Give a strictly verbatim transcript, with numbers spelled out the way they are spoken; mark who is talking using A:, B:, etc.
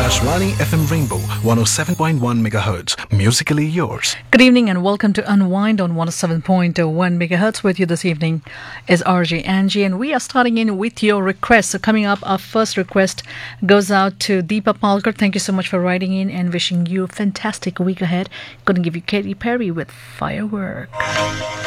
A: Akashvani F M Rainbow one oh seven point one megahertz. Musically yours.
B: Good evening and welcome to Unwind on one oh seven point one megahertz. With you this evening is R J Angie, and we are starting in with your requests. So coming up, our first request goes out to Deepa Palkar. Thank you so much for writing in and wishing you a fantastic week ahead. Going to give you Katy Perry with Firework.